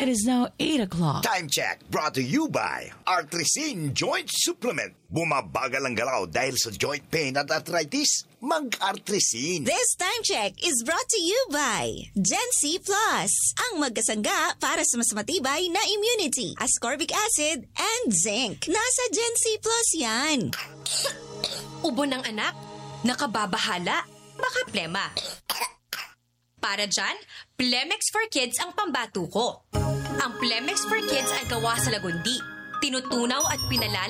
It is now 8 o'clock. Time check brought to you by Artresin Joint Supplement. Bumabagal ang galaw dahil sa joint pain at arthritis. Mag-Artresin. This time check is brought to you by Gen-C Plus, ang magkasangga para sa mas matibay na immunity, ascorbic acid, and zinc. Nasa Gen-C Plus yan. Ubo ng anak, nakababahala, baka plema. Para dyan, Plemex for Kids ang pambatuko. Ang Plemex for Kids ay gawa sa lagundi, tinutunaw at pinalala